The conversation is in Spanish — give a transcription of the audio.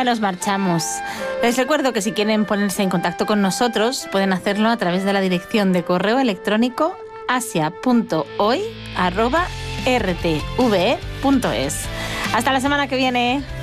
nos marchamos. Les recuerdo que si quieren ponerse en contacto con nosotros, pueden hacerlo a través de la dirección de correo electrónico asia.hoy@rtve.es. Hasta la semana que viene.